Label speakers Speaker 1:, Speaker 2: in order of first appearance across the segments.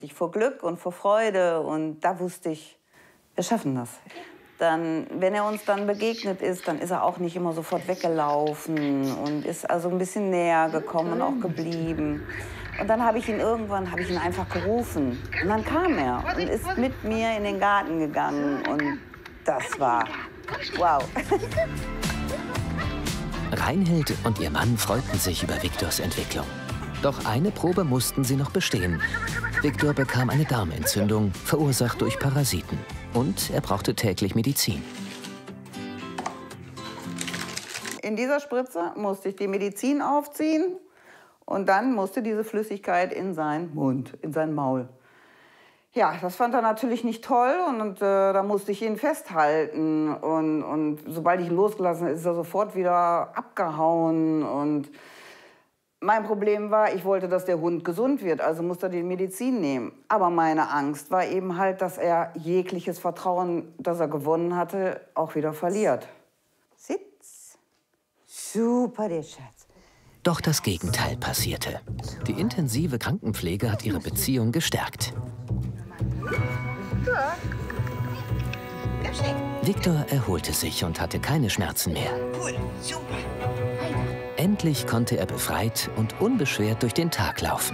Speaker 1: Vor Glück und vor Freude. Und da wusste ich, wir schaffen das. Dann, wenn er uns dann begegnet ist, dann ist er auch nicht immer sofort weggelaufen und ist also ein bisschen näher gekommen und auch geblieben. Und dann habe ich ihn einfach gerufen. Und dann kam er und ist mit mir in den Garten gegangen. Und das war wow.
Speaker 2: Reinhild und ihr Mann freuten sich über Viktors Entwicklung. Doch eine Probe mussten sie noch bestehen. Viktor bekam eine Darmentzündung, verursacht durch Parasiten. Und er brauchte täglich Medizin.
Speaker 1: In dieser Spritze musste ich die Medizin aufziehen und dann musste diese Flüssigkeit in seinen Mund, in sein Maul. Ja, das fand er natürlich nicht toll und da musste ich ihn festhalten. Und sobald ich ihn losgelassen habe, ist er sofort wieder abgehauen. Und mein Problem war, ich wollte, dass der Hund gesund wird, also musste er die Medizin nehmen. Aber meine Angst war eben halt, dass er jegliches Vertrauen, das er gewonnen hatte, auch wieder verliert. Sitz. Super, der Schatz.
Speaker 2: Doch das Gegenteil passierte. Die intensive Krankenpflege hat ihre Beziehung gestärkt. Viktor erholte sich und hatte keine Schmerzen mehr. Endlich konnte er befreit und unbeschwert durch den Tag laufen.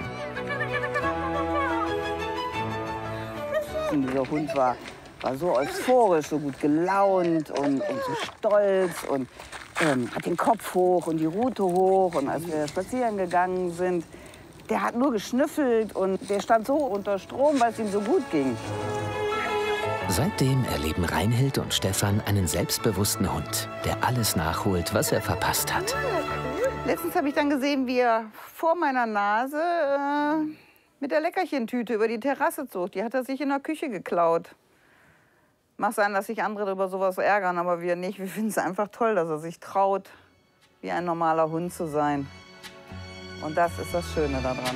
Speaker 1: Und dieser Hund war so euphorisch, so gut gelaunt und so stolz und hat den Kopf hoch und die Rute hoch. Und als wir spazieren gegangen sind, der hat nur geschnüffelt und der stand so unter Strom, weil es ihm so gut ging.
Speaker 2: Seitdem erleben Reinhild und Stefan einen selbstbewussten Hund, der alles nachholt, was er verpasst hat.
Speaker 1: Letztens habe ich dann gesehen, wie er vor meiner Nase mit der Leckerchentüte über die Terrasse zog. Die hat er sich in der Küche geklaut. Mag sein, dass sich andere über sowas ärgern, aber wir nicht. Wir finden es einfach toll, dass er sich traut, wie ein normaler Hund zu sein. Und das ist das Schöne daran.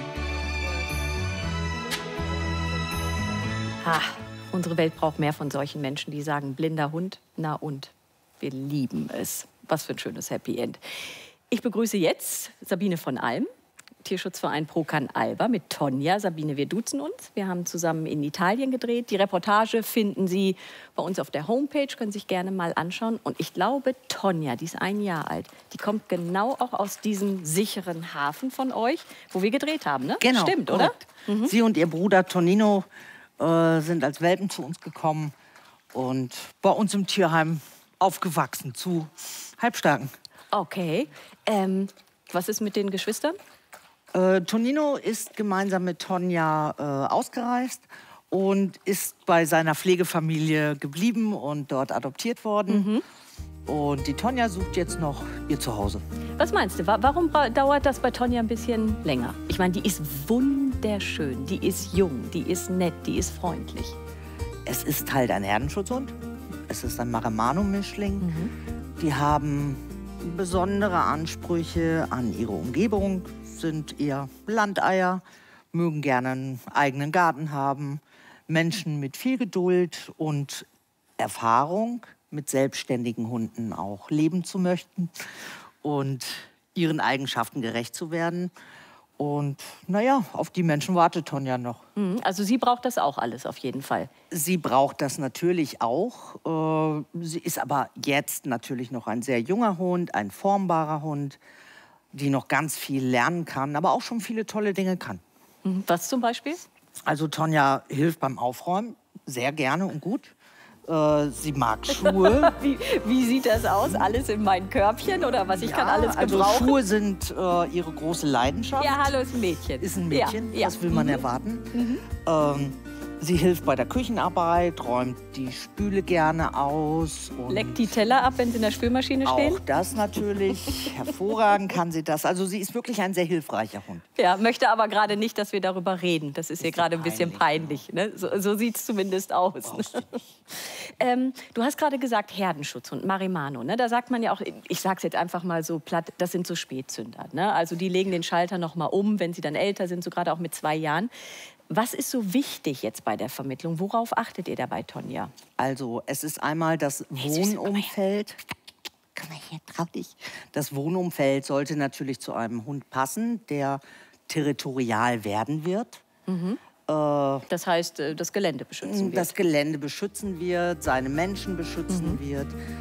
Speaker 3: Unsere Welt braucht mehr von solchen Menschen, die sagen, blinder Hund, na und? Wir lieben es. Was für ein schönes Happy End. Ich begrüße jetzt Sabine von Alm, Tierschutzverein Pro Can Alba mit Tonja. Sabine, wir duzen uns. Wir haben zusammen in Italien gedreht. Die Reportage finden Sie bei uns auf der Homepage, können Sie sich gerne mal anschauen. Und ich glaube, Tonja, die ist 1 Jahr alt, die kommt genau auch aus diesem sicheren Hafen von euch, wo wir gedreht haben, ne?
Speaker 4: Genau.
Speaker 3: Stimmt, oder?
Speaker 4: Mhm. Sie und ihr Bruder Tonino sind als Welpen zu uns gekommen und bei uns im Tierheim aufgewachsen zu Halbstarken.
Speaker 3: Okay. Was ist mit den Geschwistern?
Speaker 4: Tonino ist gemeinsam mit Tonja ausgereist und ist bei seiner Pflegefamilie geblieben und dort adoptiert worden. Und die Tonja sucht jetzt noch ihr Zuhause.
Speaker 3: Was meinst du, warum dauert das bei Tonja ein bisschen länger? Ich meine, die ist wunderschön, die ist jung, die ist nett, die ist freundlich.
Speaker 4: Es ist halt ein Herdenschutzhund. Es ist ein Maremano-Mischling. Die haben besondere Ansprüche an ihre Umgebung, sind eher Landeier, mögen gerne einen eigenen Garten haben, Menschen mit viel Geduld und Erfahrung, mit selbstständigen Hunden auch leben zu möchten und ihren Eigenschaften gerecht zu werden. Und naja, auf die Menschen wartet Tonja noch.
Speaker 3: Also sie braucht das auch alles auf jeden Fall.
Speaker 4: Sie braucht das natürlich auch. Sie ist aber jetzt natürlich noch ein sehr junger Hund, ein formbarer Hund, die noch ganz viel lernen kann, aber auch schon viele tolle Dinge kann.
Speaker 3: Was zum Beispiel?
Speaker 4: Also Tonja hilft beim Aufräumen sehr gerne und gut. Sie mag Schuhe.
Speaker 3: Wie sieht das aus? Alles in mein Körbchen oder was? Ich kann alles gebrauchen.
Speaker 4: Also Schuhe sind ihre große Leidenschaft.
Speaker 3: Ja, hallo, ist ein Mädchen.
Speaker 4: Ist ein Mädchen,
Speaker 3: ja.
Speaker 4: das will man erwarten. Sie hilft bei der Küchenarbeit, räumt die Spüle gerne aus. Und
Speaker 3: leckt die Teller ab, wenn sie in der Spülmaschine stehen?
Speaker 4: Auch das natürlich. Hervorragend kann sie das. Also sie ist wirklich ein sehr hilfreicher Hund.
Speaker 3: Ja, möchte aber gerade nicht, dass wir darüber reden. Das ist ihr gerade ein bisschen peinlich. Ne? So sieht es zumindest aus. Du hast gerade gesagt, Herdenschutzhund, Maremano. Ne? Da sagt man ja auch, ich sage es jetzt einfach mal so platt, das sind so Spätzünder. Ne? Also die legen den Schalter noch mal um, wenn sie dann älter sind, so gerade auch mit 2 Jahren. Was ist so wichtig jetzt bei der Vermittlung? Worauf achtet ihr dabei, Tonja?
Speaker 4: Also es ist einmal das Wohnumfeld. Komm mal her, trau dich. Das Wohnumfeld sollte natürlich zu einem Hund passen, der territorial werden wird.
Speaker 3: Das heißt, das Gelände beschützen wird.
Speaker 4: Das Gelände beschützen wird, seine Menschen beschützen wird.